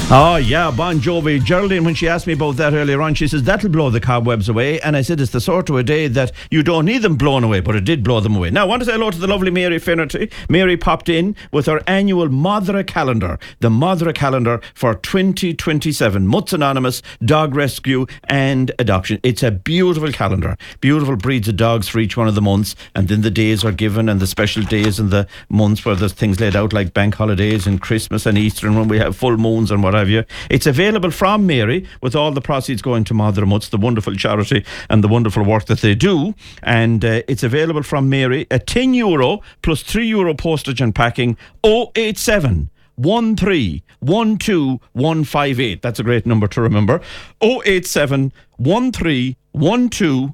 Oh, yeah, Bon Jovi. Geraldine, when she asked me about that earlier on, she says, that'll blow the cobwebs away. And I said, it's the sort of a day that you don't need them blown away, but it did blow them away. Now, I want to say hello to the lovely Mary Finnerty. Mary popped in with her annual Madra calendar, the Madra calendar for 2027. Mutts Anonymous, Dog Rescue and Adoption. It's a beautiful calendar. Beautiful breeds of dogs for each one of the months. And then the days are given and the special days in the months where there's things laid out like bank holidays and Christmas and Easter and when we have full moons and what have you. It's available from Mary with all the proceeds going to Madra Mutts, the wonderful charity and the wonderful work that they do. And it's available from Mary at €10 plus €3 postage and packing. 087 13 12 158. That's a great number to remember. 087 13 12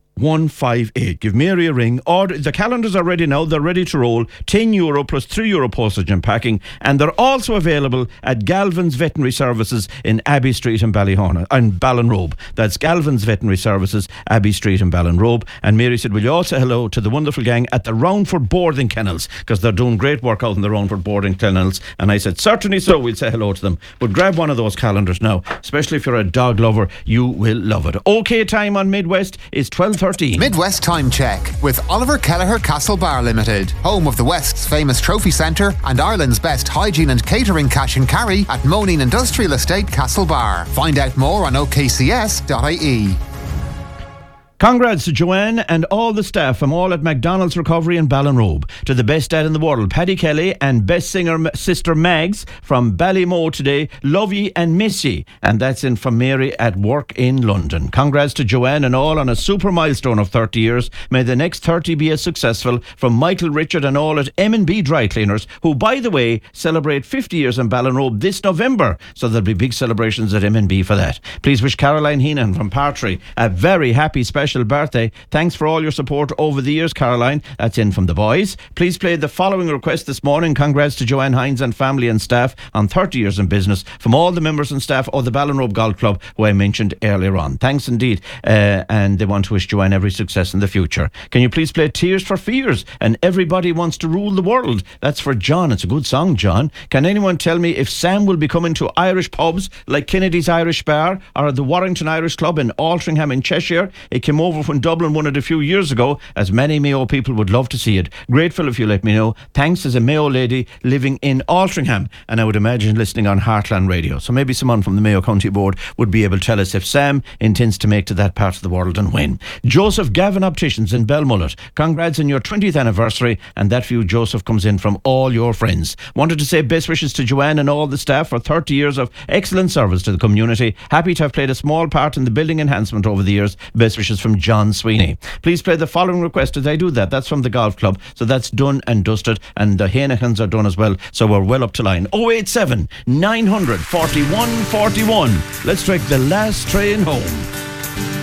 158. Give Mary a ring. Order. The calendars are ready now. They're ready to roll. €10 plus €3 postage and packing. And they're also available at Galvin's Veterinary Services in Abbey Street and Ballyhona and Ballinrobe. That's Galvin's Veterinary Services, Abbey Street and Ballinrobe. And Mary said, will you also hello to the wonderful gang at the Roundford Boarding Kennels, because they're doing great work out in the Roundford Boarding Kennels. And I said, certainly so, we'll say hello to them. But grab one of those calendars now, especially if you're a dog lover. You will love it. OK time on Midwest is 12:13. Midwest Time Check with Oliver Kelleher Castle Bar Limited, home of the West's famous trophy centre and Ireland's best hygiene and catering cash and carry at Moneen Industrial Estate Castle Bar. Find out more on okcs.ie. Congrats to Joanne and all the staff from all at McDonald's Recovery in Ballinrobe. To the best dad in the world, Paddy Kelly, and best singer sister Mags from Ballymo today. Love ye and miss ye. And that's in from Mary at work in London. Congrats to Joanne and all on a super milestone of 30 years. May the next 30 be as successful. From Michael, Richard and all at M&B Dry Cleaners, who, by the way, celebrate 50 years in Ballinrobe this November. So there'll be big celebrations at M&B for that. Please wish Caroline Heenan from Partry a very happy special birthday. Thanks for all your support over the years, Caroline. That's in from the boys. Please play the following request this morning. Congrats to Joanne Hines and family and staff on 30 years in business from all the members and staff of the Ballinrobe Golf Club, who I mentioned earlier on. Thanks indeed. And they want to wish Joanne every success in the future. Can you please play Tears for Fears and Everybody Wants to Rule the World? That's for John. It's a good song, John. Can anyone tell me if Sam will be coming to Irish pubs like Kennedy's Irish Bar or the Warrington Irish Club in Altrincham in Cheshire? It came over when Dublin won it a few years ago, as many Mayo people would love to see it. Grateful if you let me know. Thanks, as a Mayo lady living in Altrincham, and I would imagine listening on Heartland Radio. So maybe someone from the Mayo County Board would be able to tell us if Sam intends to make to that part of the world and when. Joseph Gavin Opticians in Belmullet. Congrats on your 20th anniversary, and that for you, Joseph, comes in from all your friends. Wanted to say best wishes to Joanne and all the staff for 30 years of excellent service to the community. Happy to have played a small part in the building enhancement over the years. Best wishes from John Sweeney. Please play the following request as I do that. That's from the golf club. So that's done and dusted. And the Heinekens are done as well. So we're well up to line. 087 900 41 41. Let's take the last train home.